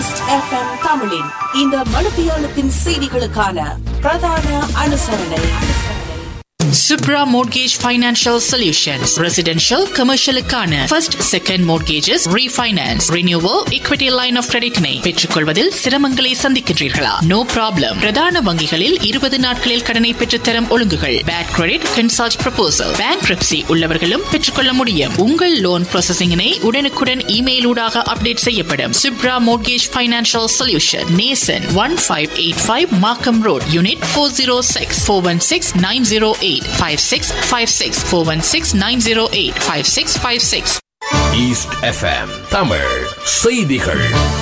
East FM தமிழின் இந்த மணித்தியாலத்தின் செய்திகளுக்கான பிரதான அனுசரணை. Subra Mortgage Financial Solutions. Residential, commercial-க்கான first, second mortgages, refinance, renewal, equity line of credit-னை பெற்றுக்கொள்வதில் சிரமங்களை சந்திக்கின்றீர்களா? No problem. பிரதான வங்கிகளில் 20 நாட்களில் கடனை பெற்றுத்தரும் ஒழுங்குகள். Bad credit, consult proposal. Bankruptcy உள்ளவர்களும் பெற்றுக்கொள்ள முடியும். உங்கள் லோன் ப்ராசஸிங்கினை உடனுக்குடன் இமெயில் ஊடாக அப்டேட் செய்யப்படும். Subra Mortgage Financial Solution. Nason 1585 Markham Road, Unit 406 416-908 5656 416-908 5656. East FM Tamil செய்திகள்.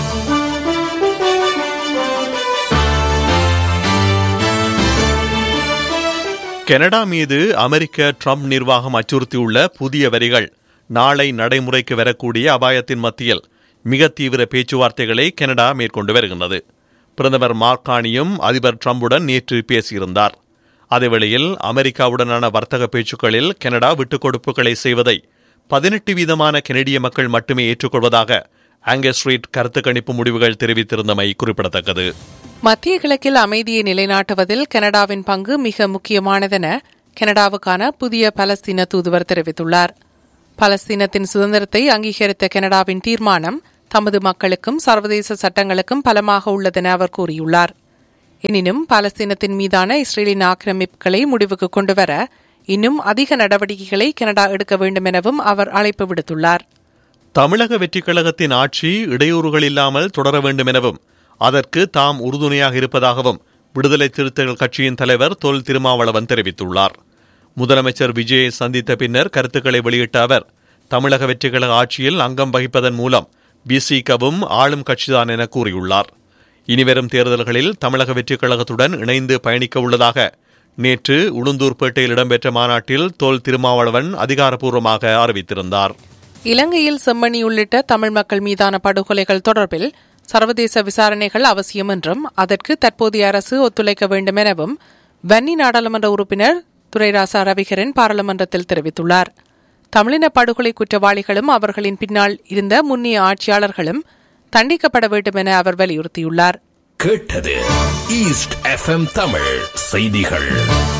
கனடா மீது அமெரிக்க ட்ரம்ப் நிர்வாகம் அச்சுறுத்தியுள்ள புதிய வரிகள் நாளை நடைமுறைக்கு வரக்கூடிய அபாயத்தின் மத்தியில் மிக தீவிர பேச்சுவார்த்தைகளை கனடா மேற்கொண்டு வருகின்றது. பிரதமர் மார்க் கார்னியும் அதிபர் ட்ரம்புடன் நேற்று பேசியிருந்தார். அதேவேளையில் அமெரிக்காவுடனான வர்த்தக பேச்சுக்களில் கனடா விட்டுக் கொடுப்புகளை செய்வதை 18% கெனடிய மக்கள் மட்டுமே ஏற்றுக்கொள்வதாக ஆங்கஸ் ரீட் கருத்து கணிப்பு முடிவுகள் தெரிவித்திருந்தமை குறிப்பிடத்தக்கது. மத்திய கிழக்கில் அமைதியை நிலைநாட்டுவதில் கனடாவின் பங்கு மிக முக்கியமானதென கனடாவுக்கான புதிய பலஸ்தீன தூதுவர் தெரிவித்துள்ளார். பலஸ்தீனத்தின் சுதந்திரத்தை அங்கீகரித்த கனடாவின் தீர்மானம் தமது மக்களுக்கும் சர்வதேச சட்டங்களுக்கும் பலமாக உள்ளதென அவர் கூறியுள்ளார். எனினும் பாலஸ்தீனத்தின் மீதான இஸ்ரேலின் ஆக்கிரமிப்புகளை முடிவுக்கு கொண்டுவர இன்னும் அதிக நடவடிக்கைகளை கனடா எடுக்க வேண்டும் எனவும் அவர் அழைப்பு விடுத்துள்ளார். தமிழக வெற்றிக் கழகத்தின் ஆட்சி இடையூறுகள் இல்லாமல் தொடர வேண்டும் எனவும் அதற்கு தாம் உறுதுணையாக இருப்பதாகவும் விடுதலை சிறுத்தைகள் கட்சியின் தலைவர் தொல் திருமாவளவன் தெரிவித்துள்ளார். முதலமைச்சர் விஜயை சந்தித்த பின்னர் கருத்துக்களை வெளியிட்ட அவர் தமிழக வெற்றிக் கழக ஆட்சியில் அங்கம் வகிப்பதன் மூலம் விசிகவும் ஆளும் கட்சிதான் என கூறியுள்ளார். இனிவரும் தேர்தல்களில் தமிழக வெற்றிக் கழகத்துடன் இணைந்து பயணிக்க உள்ளதாக நேற்று உளுந்தூர்பேட்டையில் இடம்பெற்ற மாநாட்டில் தொல் திருமாவளவன் அதிகாரப்பூர்வமாக அறிவித்திருந்தார். இலங்கையில் செம்மணி உள்ளிட்ட தமிழ் மக்கள் மீதான படுகொலைகள் தொடர்பில் சர்வதேச விசாரணைகள் அவசியம் என்றும் அதற்கு தற்போதைய அரசு ஒத்துழைக்க வேண்டும் எனவும் வன்னி நாடாளுமன்ற உறுப்பினர் துரைராசா ரவிகரன் பாராளுமன்றத்தில் தெரிவித்துள்ளார். தமிழின படுகொலை குற்றவாளிகளும் அவர்களின் பின்னால் இருந்த முன்னிய ஆட்சியாளர்களும் தண்டிக்கப்பட வேண்டும் என அவர் வலியுறுத்தியுள்ளார். கேட்டது ஈஸ்ட் எஃப்எம் தமிழ் செய்திகள்.